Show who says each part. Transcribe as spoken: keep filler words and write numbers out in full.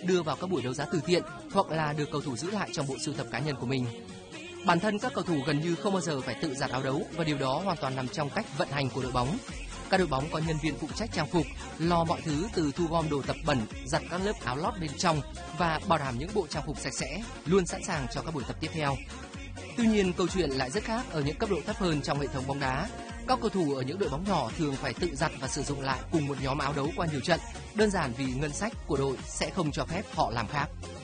Speaker 1: đưa vào các buổi đấu giá từ thiện hoặc là được cầu thủ giữ lại trong bộ sưu tập cá nhân của mình. Bản thân các cầu thủ gần như không bao giờ phải tự giặt áo đấu và điều đó hoàn toàn nằm trong cách vận hành của đội bóng. Các đội bóng có nhân viên phụ trách trang phục, lo mọi thứ từ thu gom đồ tập bẩn, giặt các lớp áo lót bên trong và bảo đảm những bộ trang phục sạch sẽ, luôn sẵn sàng cho các buổi tập tiếp theo. Tuy nhiên, câu chuyện lại rất khác ở những cấp độ thấp hơn trong hệ thống bóng đá. Các cầu thủ ở những đội bóng nhỏ thường phải tự giặt và sử dụng lại cùng một nhóm áo đấu qua nhiều trận, đơn giản vì ngân sách của đội sẽ không cho phép họ làm khác.